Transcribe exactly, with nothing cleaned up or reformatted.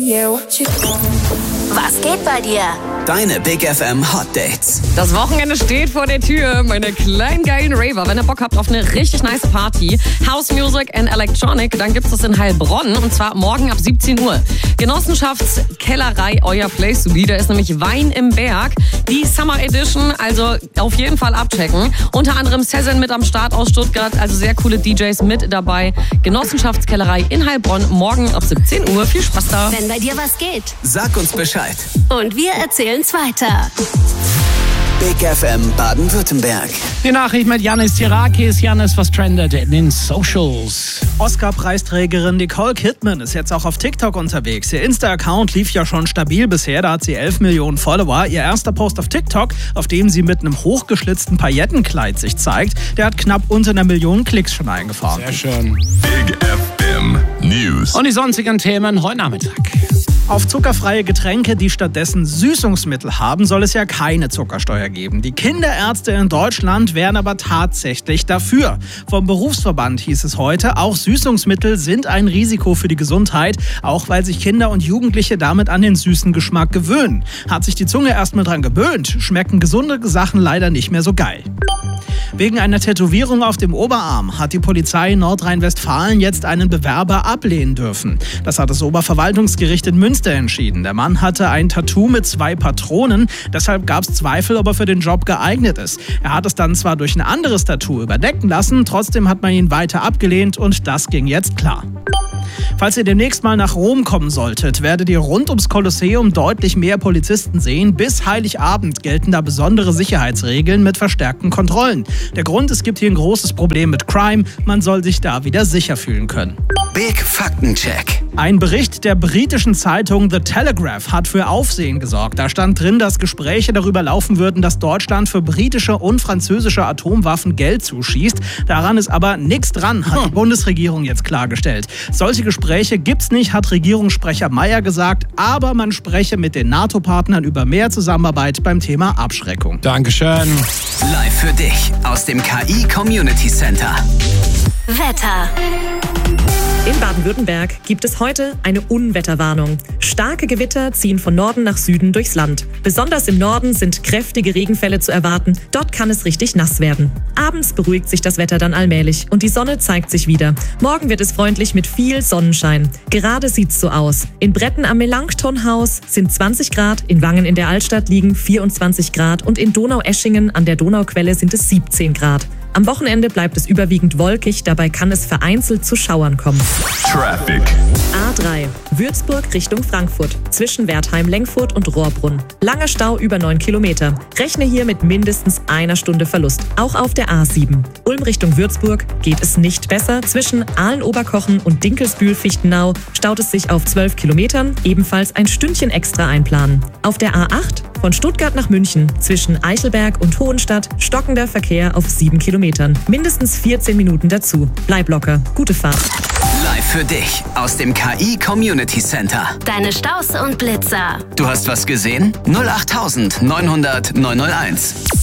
Was geht bei dir? Deine Big F M Hot Dates. Das Wochenende steht vor der Tür, meine kleinen geilen Raver. Wenn ihr Bock habt auf eine richtig nice Party, House Music and Electronic, dann gibt's das in Heilbronn und zwar morgen ab siebzehn Uhr. Genossenschaftskellerei, euer Place to be. Da ist nämlich Wein im Berg, die Summer Edition, also auf jeden Fall abchecken. Unter anderem Sezen mit am Start aus Stuttgart, also sehr coole D Js mit dabei. Genossenschaftskellerei in Heilbronn, morgen ab siebzehn Uhr. Viel Spaß da. Wenn bei dir was geht. Sag uns Bescheid. Und wir erzählen's weiter. Big F M Baden-Württemberg. Die Nachricht mit Janis Tirakis. Janis, was trendet in den Socials? Oscar-Preisträgerin Nicole Kidman ist jetzt auch auf TikTok unterwegs. Ihr Insta-Account lief ja schon stabil bisher, da hat sie elf Millionen Follower. Ihr erster Post auf TikTok, auf dem sie mit einem hochgeschlitzten Paillettenkleid sich zeigt, der hat knapp unter einer Million Klicks schon eingefahren. Sehr schön. Big F M News. Und die sonstigen Themen heute Nachmittag. Auf zuckerfreie Getränke, die stattdessen Süßungsmittel haben, soll es ja keine Zuckersteuer geben. Die Kinderärzte in Deutschland wären aber tatsächlich dafür. Vom Berufsverband hieß es heute, auch Süßungsmittel sind ein Risiko für die Gesundheit, auch weil sich Kinder und Jugendliche damit an den süßen Geschmack gewöhnen. Hat sich die Zunge erstmal dran gewöhnt, schmecken gesunde Sachen leider nicht mehr so geil. Wegen einer Tätowierung auf dem Oberarm hat die Polizei in Nordrhein-Westfalen jetzt einen Bewerber ablehnen dürfen. Das hat das Oberverwaltungsgericht in Münster entschieden. Der Mann hatte ein Tattoo mit zwei Patronen, deshalb gab es Zweifel, ob er für den Job geeignet ist. Er hat es dann zwar durch ein anderes Tattoo überdecken lassen, trotzdem hat man ihn weiter abgelehnt und das ging jetzt klar. Falls ihr demnächst mal nach Rom kommen solltet, werdet ihr rund ums Kolosseum deutlich mehr Polizisten sehen. Bis Heiligabend gelten da besondere Sicherheitsregeln mit verstärkten Kontrollen. Der Grund, es gibt hier ein großes Problem mit Crime. Man soll sich da wieder sicher fühlen können. Big Faktencheck. Ein Bericht der britischen Zeitung The Telegraph hat für Aufsehen gesorgt. Da stand drin, dass Gespräche darüber laufen würden, dass Deutschland für britische und französische Atomwaffen Geld zuschießt. Daran ist aber nichts dran, hat die Bundesregierung jetzt klargestellt. Solche Gespräche gibt's nicht, hat Regierungssprecher Mayer gesagt, aber man spreche mit den NATO-Partnern über mehr Zusammenarbeit beim Thema Abschreckung. Dankeschön. Live für dich aus dem K I Community Center. Wetter. In Baden-Württemberg gibt es heute eine Unwetterwarnung. Starke Gewitter ziehen von Norden nach Süden durchs Land. Besonders im Norden sind kräftige Regenfälle zu erwarten. Dort kann es richtig nass werden. Abends beruhigt sich das Wetter dann allmählich und die Sonne zeigt sich wieder. Morgen wird es freundlich mit viel Sonnenschein. Gerade sieht's so aus. In Bretten am Melanchthonhaus sind zwanzig Grad, in Wangen in der Altstadt liegen vierundzwanzig Grad und in Donaueschingen an der Donauquelle sind es siebzehn Grad. Am Wochenende bleibt es überwiegend wolkig, dabei kann es vereinzelt zu Schauern kommen. Traffic. A drei. Würzburg Richtung Frankfurt. Zwischen Wertheim-Lengfurt und Rohrbrunn. Langer Stau über neun Kilometer. Rechne hier mit mindestens einer Stunde Verlust. Auch auf der A sieben. Ulm Richtung Würzburg geht es nicht besser. Zwischen Aalen-Oberkochen und Dinkelsbühl-Fichtenau staut es sich auf zwölf Kilometern. Ebenfalls ein Stündchen extra einplanen. Auf der A acht von Stuttgart nach München zwischen Eichelberg und Hohenstadt stockender Verkehr auf sieben Kilometern. Mindestens vierzehn Minuten dazu. Bleib locker. Gute Fahrt. Live für dich aus dem K I Community Center. Deine Staus und Blitzer. Du hast was gesehen? null acht neun null null neun null eins.